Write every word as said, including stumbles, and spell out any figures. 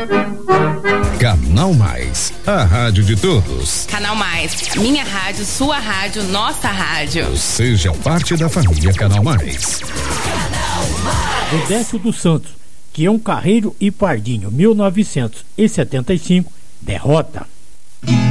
Canal Mais, a rádio de todos. Canal Mais, minha rádio, sua rádio, nossa rádio. Seja parte da família Canal Mais. Odécio dos Santos, que é um carreiro e pardinho, mil novecentos e setenta e cinco, derrota.